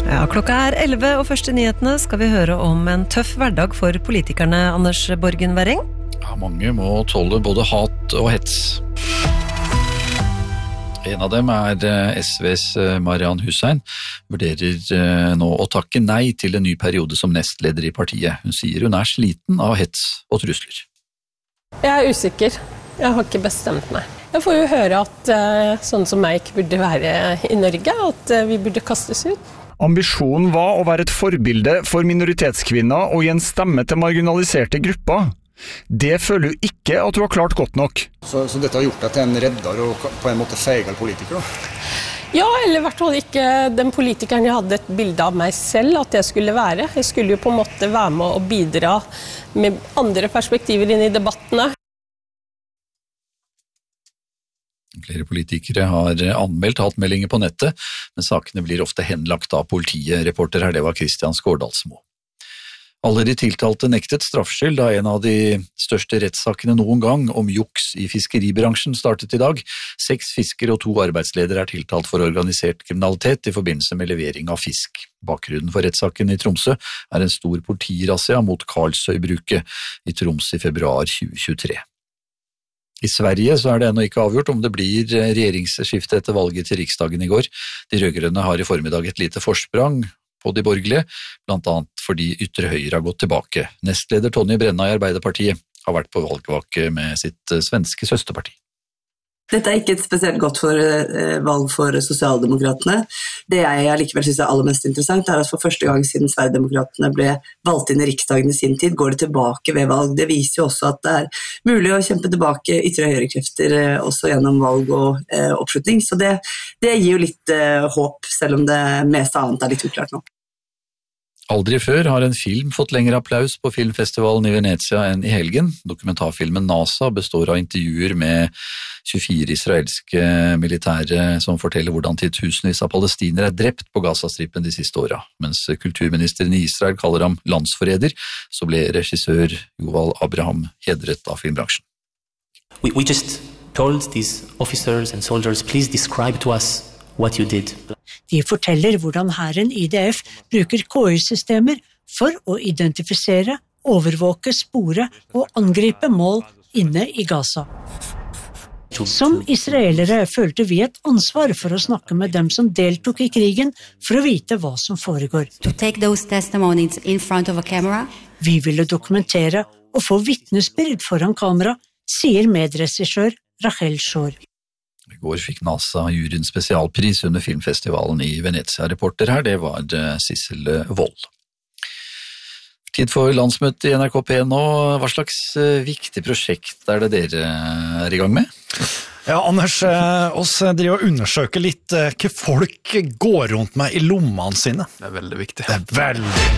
Ja, klokka 11, og første nyhetene skal vi høre om en tøff hverdag for politikerne, Anders Borgen Werring. Ja, mange må tåle både hat og hets. En av dem SVs Mariann Hussein, vurderer nå å takke nei til en ny periode som nestleder i partiet. Hun sier hun sliten av hets og trusler. Jeg usikker. Jeg har ikke bestemt meg. Jeg får jo høre at sånn som meg ikke burde være i Norge, at vi burde kastes ut. Ambisjonen var å være et forbilde for minoritetskvinner og gi en stemme til marginaliserte grupper. Det føler jo ikke at du har klart godt nok. Så dette har gjort deg til en redder og på en måte feigal politiker da? Ja, eller i hvert fall ikke den politikeren jeg hadde et bilde av meg selv at jeg skulle være. Jeg skulle jo på en måte være med og bidra med andre perspektiver inn i debattene. Flere politikere har anmeldt hatmeldinger på nettet, men sakene blir ofte henlagt av politiet. Reporter her, det var Kristian Skårdalsmo. Alle de tiltalte nektet straffskyld da en av de største rettssakene noen gang om juks i fiskeribransjen startet i dag. 6 fiskere og 2 arbeidsledere tiltalt for organisert kriminalitet i forbindelse med levering av fisk. Bakgrunnen for rettsaken i Tromsø en stor politirazzia mot Karlsøybruket i Troms i februar 2023. I Sverige så det ennå ikke avgjort om det blir regjeringsskifte etter valget til Riksdagen i går. De rødgrønne har i formiddag et lite forsprang på de borgerlige, blant annet fordi ytre høyre har gått tilbake. Nestleder Tonje Brenna i Arbeiderpartiet har vært på valgvake med sitt svenske søsterparti. Dette ikke et spesielt godt valg for sosialdemokratene. Det jeg likevel synes aller mest interessant at for første gang siden Sverigedemokratene ble valgt inn i Riksdagen i sin tid, går det tilbake ved valg. Det viser jo også at det mulig å kjempe tilbake ytre høyrekrefter også gjennom valg og oppslutning. Så det gir jo litt håp, selv om det meste annet litt uklart nå. Aldri før har en film fått lengre applaus på filmfestivalen i Venezia enn i helgen. Dokumentarfilmen NASA består av intervjuer med 24 israelske militære som forteller hvordan titusenvis av palestinere drept på Gazastripen de siste årene. Mens kulturministeren i Israel kaller ham landsforræder, så ble regissør Yuval Abraham hedret av filmbransjen. We just told these officers and soldiers, please describe to us what you did. De forteller hvordan hæren IDF bruker KI-systemer for å identifisere, overvåke, spore og angripe mål inne i Gaza. Som israelere følte vi et ansvar for å snakke med dem som deltok i krigen for å vite hva som foregår. To take those testimonies in front of a camera. Vi ville dokumentere og få vitnesbyrd foran kamera, sier medregissør Rachel Shor. I går fikk NASA juryen spesialpris under filmfestivalen i Venezia. Reporter her, det var Sissel Wold. Tid for landsmøte i NRK P nå. Hva slags viktig prosjekt det dere i gang med? Ja, Anders, oss driver og undersøker litt hva folk går rundt med i lommene sine. Det veldig viktig. Det veldig